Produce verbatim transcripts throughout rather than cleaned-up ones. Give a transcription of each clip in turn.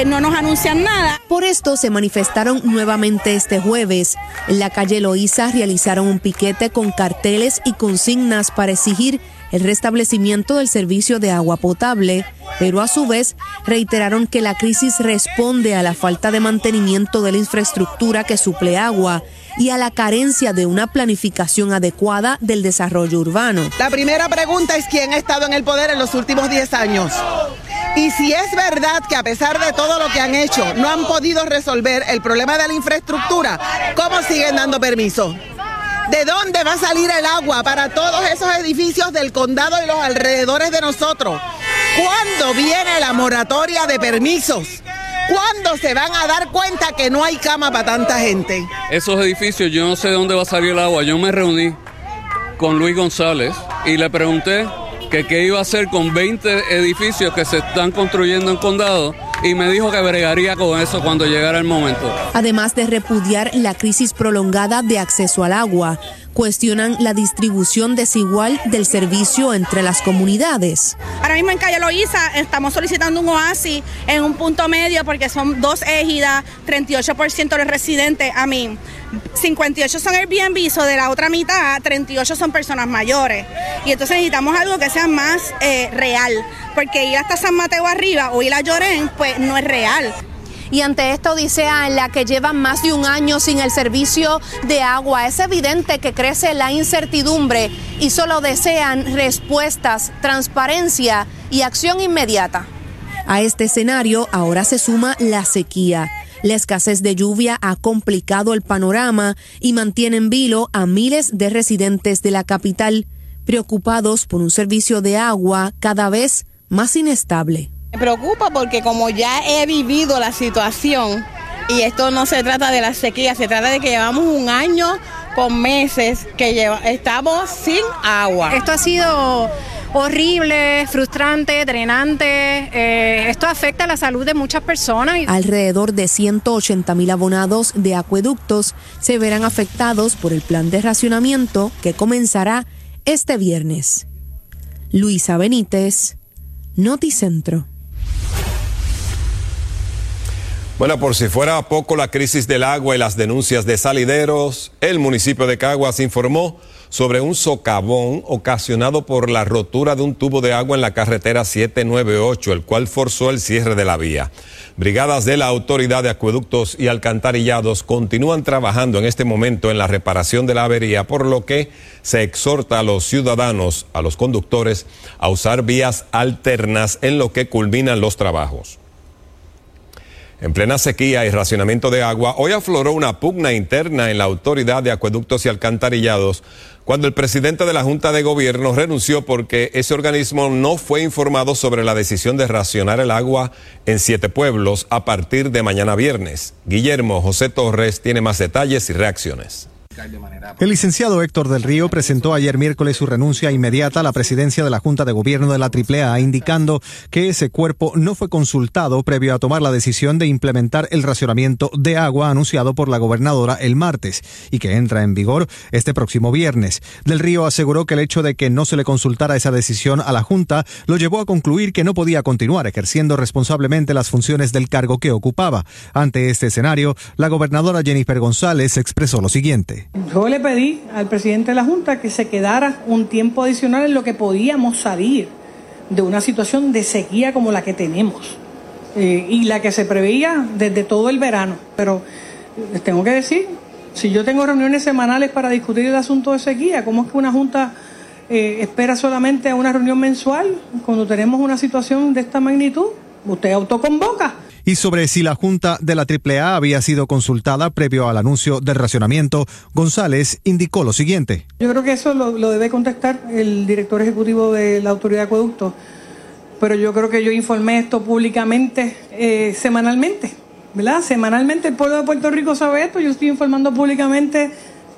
eh, no nos anuncian nada. Por esto se manifestaron nuevamente este jueves. En la calle Loíza realizaron un piquete con carteles y consignas para exigir el restablecimiento del servicio de agua potable, pero a su vez reiteraron que la crisis responde a la falta de mantenimiento de la infraestructura que suple agua y a la carencia de una planificación adecuada del desarrollo urbano. La primera pregunta es quién ha estado en el poder en los últimos diez años. Y si es verdad que a pesar de todo lo que han hecho, no han podido resolver el problema de la infraestructura, ¿cómo siguen dando permiso? ¿De dónde va a salir el agua para todos esos edificios del condado y los alrededores de nosotros? ¿Cuándo viene la moratoria de permisos? ¿Cuándo se van a dar cuenta que no hay cama para tanta gente? Esos edificios, yo no sé de dónde va a salir el agua. Yo me reuní con Luis González y le pregunté que qué iba a hacer con veinte edificios que se están construyendo en condado y me dijo que bregaría con eso cuando llegara el momento. Además de repudiar la crisis prolongada de acceso al agua, cuestionan la distribución desigual del servicio entre las comunidades. Ahora mismo en Calle Loíza estamos solicitando un oasis en un punto medio porque son dos égidas, treinta y ocho por ciento de los residentes, a mí, cincuenta y ocho son Airbnb, o de la otra mitad, treinta y ocho son personas mayores. Y entonces necesitamos algo que sea más eh, real, porque ir hasta San Mateo arriba o ir a Llorén, pues no es real. Y ante esta odisea en la que llevan más de un año sin el servicio de agua, es evidente que crece la incertidumbre y solo desean respuestas, transparencia y acción inmediata. A este escenario ahora se suma la sequía. La escasez de lluvia ha complicado el panorama y mantiene en vilo a miles de residentes de la capital, preocupados por un servicio de agua cada vez más inestable. Me preocupa porque como ya he vivido la situación, y esto no se trata de la sequía, se trata de que llevamos un año con meses que lleva, estamos sin agua. Esto ha sido horrible, frustrante, drenante. Eh, esto afecta a la salud de muchas personas. Alrededor de ciento ochenta mil abonados de acueductos se verán afectados por el plan de racionamiento que comenzará este viernes. Luisa Benítez, Noticentro. Bueno, por si fuera poco la crisis del agua y las denuncias de salideros, el municipio de Caguas informó sobre un socavón ocasionado por la rotura de un tubo de agua en la carretera siete nueve ocho, el cual forzó el cierre de la vía. Brigadas de la Autoridad de Acueductos y Alcantarillados continúan trabajando en este momento en la reparación de la avería, por lo que se exhorta a los ciudadanos, a los conductores, a usar vías alternas en lo que culminan los trabajos. En plena sequía y racionamiento de agua, hoy afloró una pugna interna en la Autoridad de Acueductos y Alcantarillados cuando el presidente de la Junta de Gobierno renunció porque ese organismo no fue informado sobre la decisión de racionar el agua en siete pueblos a partir de mañana viernes. Guillermo José Torres tiene más detalles y reacciones. El licenciado Héctor del Río presentó ayer miércoles su renuncia inmediata a la presidencia de la Junta de Gobierno de la Triple A, indicando que ese cuerpo no fue consultado previo a tomar la decisión de implementar el racionamiento de agua anunciado por la gobernadora el martes y que entra en vigor este próximo viernes. Del Río aseguró que el hecho de que no se le consultara esa decisión a la Junta lo llevó a concluir que no podía continuar ejerciendo responsablemente las funciones del cargo que ocupaba. Ante este escenario, la gobernadora Jennifer González expresó lo siguiente. Yo le pedí al presidente de la Junta que se quedara un tiempo adicional en lo que podíamos salir de una situación de sequía como la que tenemos eh, y la que se preveía desde todo el verano. Pero les tengo que decir, si yo tengo reuniones semanales para discutir el asunto de sequía, ¿cómo es que una Junta eh, espera solamente a una reunión mensual cuando tenemos una situación de esta magnitud? Usted autoconvoca. Y sobre si la Junta de la Triple A había sido consultada previo al anuncio del racionamiento, González indicó lo siguiente. Yo creo que eso lo, lo debe contestar el director ejecutivo de la Autoridad de Acueductos, pero yo creo que yo informé esto públicamente eh, semanalmente, ¿verdad? Semanalmente el pueblo de Puerto Rico sabe esto, yo estoy informando públicamente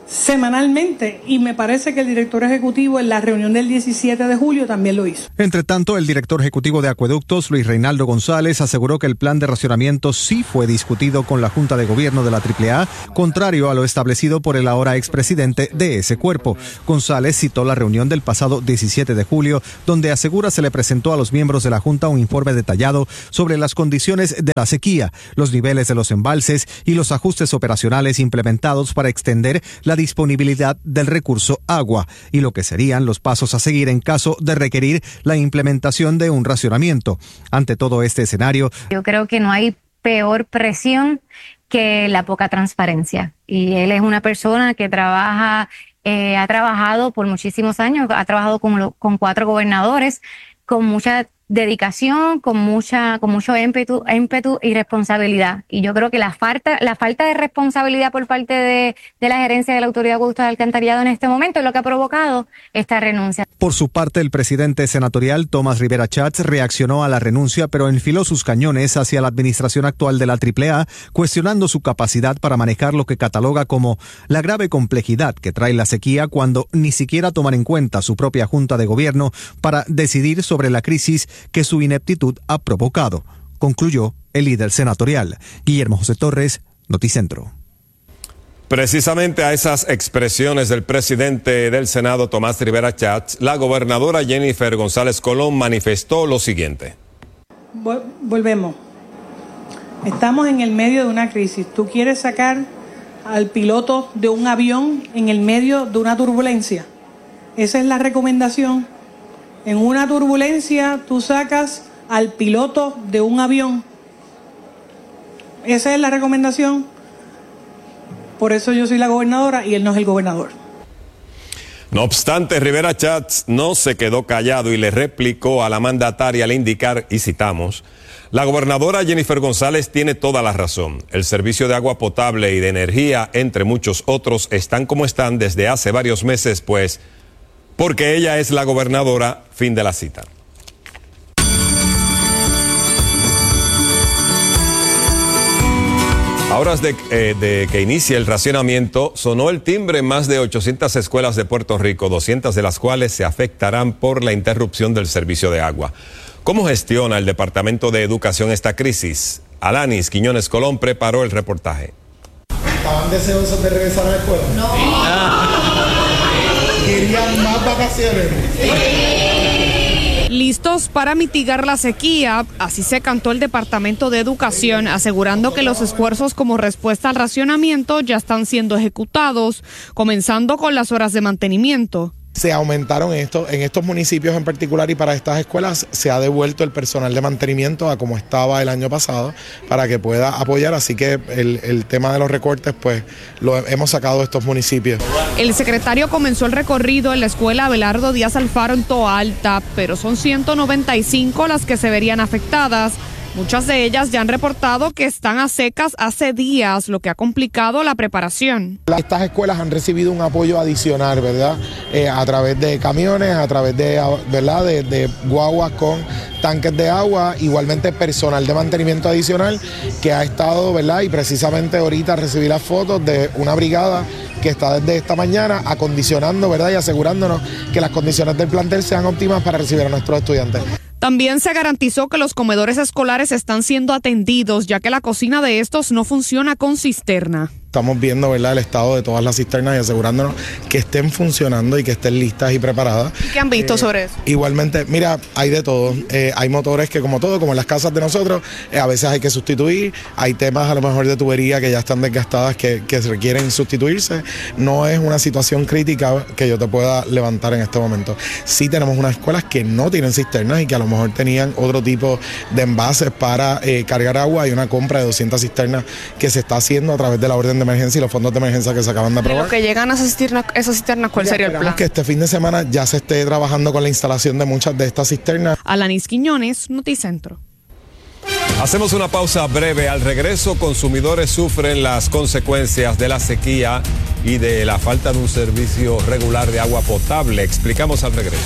semanalmente, y me parece que el director ejecutivo en la reunión del diecisiete de julio también lo hizo. Entre tanto, el director ejecutivo de Acueductos, Luis Reinaldo González, aseguró que el plan de racionamiento sí fue discutido con la Junta de Gobierno de la Triple A, contrario a lo establecido por el ahora expresidente de ese cuerpo. González citó la reunión del pasado diecisiete de julio, donde asegura se le presentó a los miembros de la Junta un informe detallado sobre las condiciones de la sequía, los niveles de los embalses y los ajustes operacionales implementados para extender la disponibilidad del recurso agua y lo que serían los pasos a seguir en caso de requerir la implementación de un racionamiento. Ante todo este escenario, yo creo que no hay peor presión que la poca transparencia, y él es una persona que trabaja, eh, ha trabajado por muchísimos años, ha trabajado con, lo, con cuatro gobernadores, con mucha dedicación, con mucha, con mucho ímpetu, ímpetu y responsabilidad. Y yo creo que la falta, la falta de responsabilidad por parte de, de la gerencia de la Autoridad de Acueductos de Alcantarillado en este momento es lo que ha provocado esta renuncia. Por su parte, el presidente senatorial Tomás Rivera Chats reaccionó a la renuncia, pero enfiló sus cañones hacia la administración actual de la Triple A, cuestionando su capacidad para manejar lo que cataloga como la grave complejidad que trae la sequía cuando ni siquiera toman en cuenta su propia Junta de Gobierno para decidir sobre la crisis que su ineptitud ha provocado, concluyó el líder senatorial. Guillermo José Torres, Noticentro. Precisamente a esas expresiones del presidente del Senado, Tomás Rivera Chats, la gobernadora Jennifer González Colón manifestó lo siguiente. Volvemos. Estamos en el medio de una crisis. ¿Tú quieres sacar al piloto de un avión en el medio de una turbulencia? Esa es la recomendación. En una turbulencia tú sacas al piloto de un avión. Esa es la recomendación. Por eso yo soy la gobernadora y él no es el gobernador. No obstante, Rivera Chats no se quedó callado y le replicó a la mandataria al indicar, y citamos, la gobernadora Jennifer González tiene toda la razón. El servicio de agua potable y de energía, entre muchos otros, están como están desde hace varios meses, pues porque ella es la gobernadora. Fin de la cita. A horas de, eh, de que inicie el racionamiento, sonó el timbre en más de ochocientas escuelas de Puerto Rico, doscientas de las cuales se afectarán por la interrupción del servicio de agua. ¿Cómo gestiona el Departamento de Educación esta crisis? Alanis Quiñones Colón preparó el reportaje. ¿Estaban deseosos de regresar a la escuela? No. ¿Querían más vacaciones? Listos para mitigar la sequía, así se cantó el Departamento de Educación, asegurando que los esfuerzos como respuesta al racionamiento ya están siendo ejecutados, comenzando con las horas de mantenimiento. Se aumentaron esto en estos municipios en particular, y para estas escuelas se ha devuelto el personal de mantenimiento a como estaba el año pasado para que pueda apoyar, así que el, el tema de los recortes pues lo hemos sacado de estos municipios. El secretario comenzó el recorrido en la escuela Abelardo Díaz Alfaro en Toa Alta, pero son ciento noventa y cinco las que se verían afectadas. Muchas de ellas ya han reportado que están a secas hace días, lo que ha complicado la preparación. Estas escuelas han recibido un apoyo adicional, ¿verdad? Eh, a través de camiones, a través de, ¿verdad? de, de guaguas con tanques de agua, igualmente personal de mantenimiento adicional que ha estado, ¿verdad? Y precisamente ahorita recibí las fotos de una brigada que está desde esta mañana acondicionando, ¿verdad? Y asegurándonos que las condiciones del plantel sean óptimas para recibir a nuestros estudiantes. También se garantizó que los comedores escolares están siendo atendidos, ya que la cocina de estos no funciona con cisterna. Estamos viendo, ¿verdad?, el estado de todas las cisternas y asegurándonos que estén funcionando y que estén listas y preparadas. ¿Y qué han visto eh, sobre eso? Igualmente, mira, hay de todo. Eh, hay motores que, como todo, como en las casas de nosotros, eh, a veces hay que sustituir. Hay temas a lo mejor de tubería que ya están desgastadas que, que requieren sustituirse. No es una situación crítica que yo te pueda levantar en este momento. Sí tenemos unas escuelas que no tienen cisternas y que a lo mejor tenían otro tipo de envases para eh, cargar agua. Hay una compra de doscientas cisternas que se está haciendo a través de la orden de emergencia y los fondos de emergencia que se acaban de aprobar. Lo que llegan a esas cisternas, esas cisternas, ¿cuál sería el plan? Que este fin de semana ya se esté trabajando con la instalación de muchas de estas cisternas. Alanis Quiñones, Noticentro. Hacemos una pausa breve. Al regreso, consumidores sufren las consecuencias de la sequía y de la falta de un servicio regular de agua potable. Explicamos al regreso.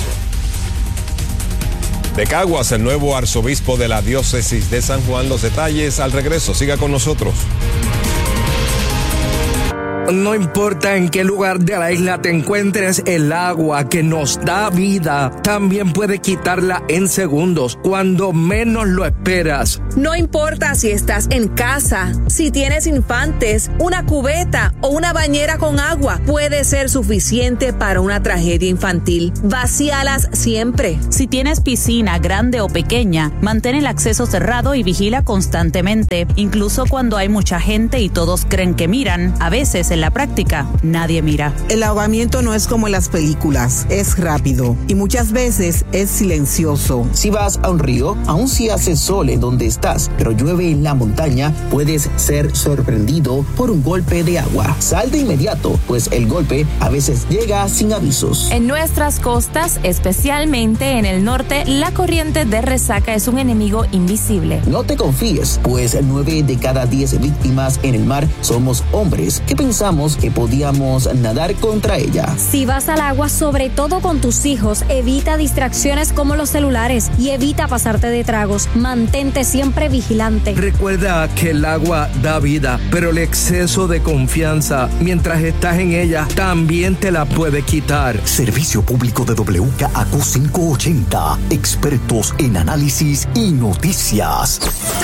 De Caguas, el nuevo arzobispo de la diócesis de San Juan. Los detalles al regreso. Siga con nosotros. No importa en qué lugar de la isla te encuentres, el agua que nos da vida también puede quitarla en segundos, cuando menos lo esperas. No importa si estás en casa, si tienes infantes, una cubeta o una bañera con agua, puede ser suficiente para una tragedia infantil. Vacíalas siempre. Si tienes piscina grande o pequeña, mantén el acceso cerrado y vigila constantemente, incluso cuando hay mucha gente y todos creen que miran. A veces en la práctica nadie mira. El ahogamiento no es como en las películas, es rápido y muchas veces es silencioso. Si vas a un río, aun si hace sol en donde estás, pero llueve en la montaña, puedes ser sorprendido por un golpe de agua. Sal de inmediato, pues el golpe a veces llega sin avisos. En nuestras costas, especialmente en el norte, la corriente de resaca es un enemigo invisible. No te confíes, pues nueve de cada diez víctimas en el mar somos hombres que pensamos que podíamos nadar contra ella. Si vas al agua, sobre todo con tus hijos, evita distracciones como los celulares y evita pasarte de tragos. Mantente siempre vigilante. Recuerda que el agua da vida, pero el exceso de confianza mientras estás en ella también te la puede quitar. Servicio público de W K A Q quinientos ochenta, expertos en análisis y noticias.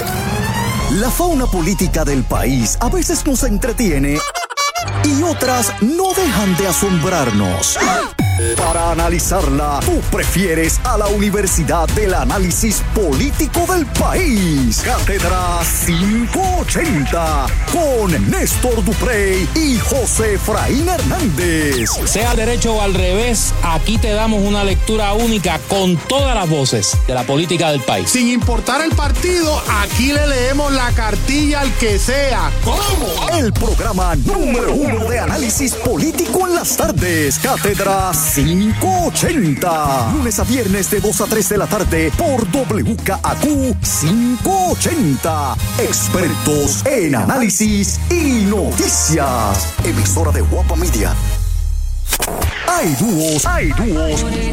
La fauna política del país a veces nos entretiene y otras no dejan de asombrarnos. Para analizarla, tú prefieres a la Universidad del Análisis Político del País. Cátedra quinientos ochenta con Néstor Duprey y José Efraín Hernández. Sea derecho o al revés, aquí te damos una lectura única con todas las voces de la política del país. Sin importar el partido, aquí le leemos la cartilla al que sea. ¿Cómo? El programa número uno de análisis político en las tardes. Cátedra quinientos ochenta. Lunes a viernes de dos a tres de la tarde por W K A Q quinientos ochenta. Expertos en análisis y noticias. Emisora de Guapa Media. Hay dúos, hay dúos